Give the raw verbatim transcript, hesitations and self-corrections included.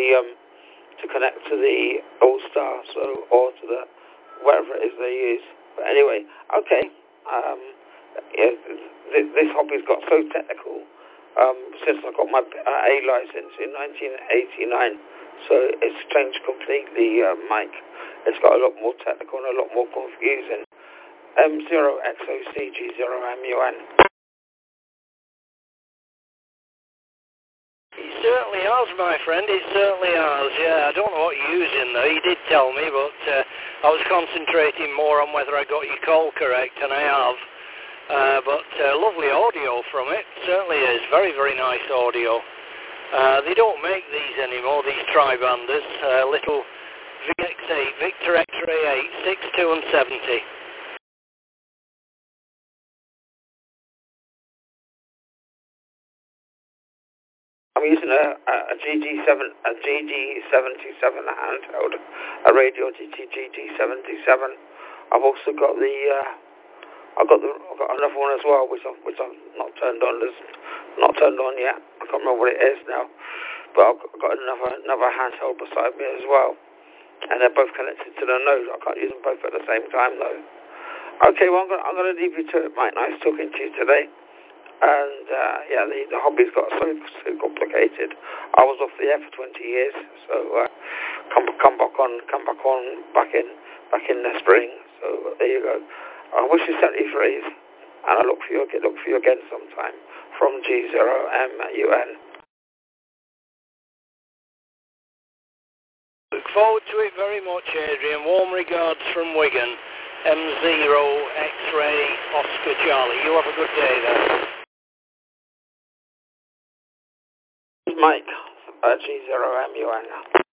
um, to connect to the All-Star, so, or to the, whatever it is they use. But anyway, okay, um, yeah, th this hobby's got so technical, um, since I got my uh, A license in nineteen eighty-nine, so it's changed completely, uh, Mike. It's got a lot more technical and a lot more confusing. M zero X O C G zero M U N. It certainly has, my friend, it certainly has, yeah. I don't know what you're using though, you did tell me, but uh, I was concentrating more on whether I got your call correct, and I have. Uh, but uh, lovely audio from it, certainly is, very, very nice audio. Uh, they don't make these anymore, these tri-banders, uh, little V X eight, Victor X-ray eight, six two and seventy. I'm using a, a G G seven, a G G seventy-seven handheld, a Radio G G seventy-seven. I've also got the, uh, I've got the, I've got another one as well, which I've, which I've not turned on. There's not turned on yet. I can't remember what it is now, but I've got another, another handheld beside me as well, and they're both connected to the node. I can't use them both at the same time though. Okay, well I'm gonna, I'm gonna leave you to it, Mike. Nice talking to you today. And, uh, yeah, the, the hobby's got so, so complicated. I was off the air for twenty years, so, uh, come, come back on, come back on, back in, back in the spring. So, there you go. I wish you seventy-threes, and I look for you, look for you again sometime, from G zero M U N. Look forward to it very much, Adrian. Warm regards from Wigan. M zero X-ray Oscar Charlie. You have a good day there. Mike, uh, G zero M U N.